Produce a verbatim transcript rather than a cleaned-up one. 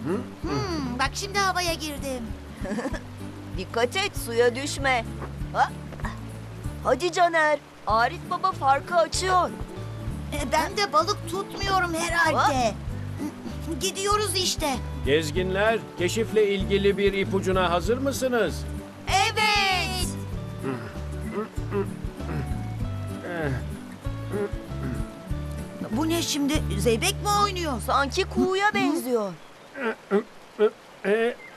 Hmm, bak şimdi havaya girdim. Dikkat et, suya düşme. Ha? Hadi Caner, Arif Baba farkı açıyor. E, Ben de balık tutmuyorum herhalde. Gidiyoruz işte. Gezginler, keşifle ilgili bir ipucuna hazır mısınız? Evet. Bu ne şimdi? Zeybek mi oynuyor? Sanki kuğuya benziyor. E,